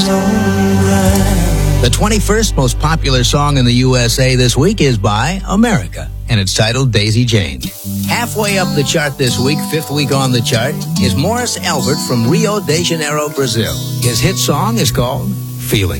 The 21st most popular song in the USA this week is by America, and it's titled Daisy Jane. Halfway up the chart this week, fifth week on the chart, is Morris Albert from Rio de Janeiro, Brazil. His hit song is called Feeling.